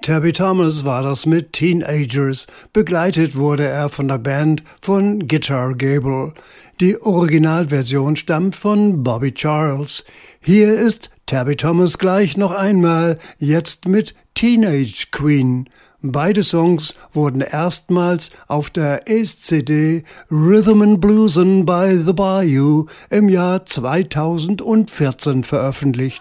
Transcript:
Tabby Thomas war das mit Teenagers. Begleitet wurde er von der Band von Guitar Gable. Die Originalversion stammt von Bobby Charles. Hier ist Tabby Thomas gleich noch einmal, jetzt mit Teenage Queen. Beide Songs wurden erstmals auf der Ace-CD Rhythm and Bluesin' by the Bayou im Jahr 2014 veröffentlicht.